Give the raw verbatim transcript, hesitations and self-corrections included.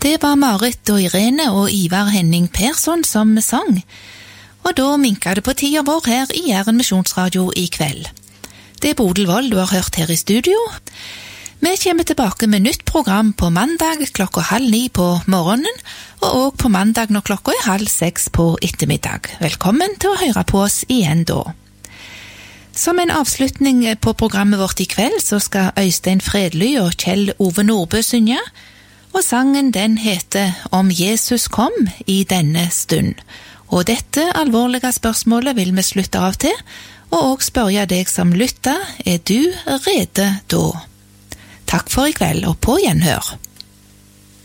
Det var Marit og Irene og Ivar Henning Persson som sang, og da minket det på tida vår her i Jæren Misjonsradio i kveld. Det er Bodil Wold du har hørt her i studio. Vi kommer tilbake med nytt program på mandag klokka halv ni på morgenen, og også på mandag når klokka er halv seks på ettermiddag. Velkommen til å høre på oss igjen da. Som en avslutning på programmet vårt i kveld, så skal Øystein Fredly og Kjell Ove Nordbø synge, og sangen den heter «Om Jesus kom i denne stund». Og dette alvorlige spørsmålet vil vi slutte av til, og også spørre deg som lytter, er du rede da? Takk for i kveld, og på gjenhør.